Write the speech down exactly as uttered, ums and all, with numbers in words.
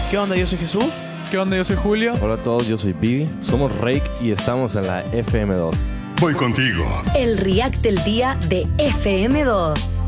¿Qué onda? Yo soy Jesús. ¿Qué onda? Yo soy Julio. Hola a todos, yo soy Pibi. Somos Rake y estamos en la F M dos. Voy contigo. El React del día de F M dos.